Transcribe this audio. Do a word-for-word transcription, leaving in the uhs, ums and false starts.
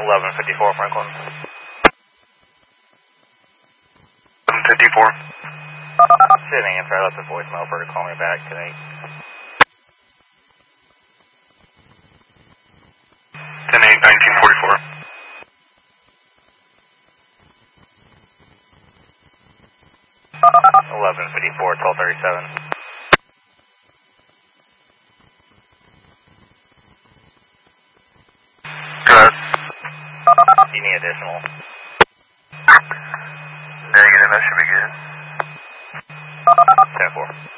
eleven fifty-four Franklin. eleven fifty-four. Sitting answer, I left a voicemail for her to call me back today. ten eight nineteen forty-four. eleven fifty-four, twelve thirty-seven. Good. You need additional? Negative, that should be good. ten four.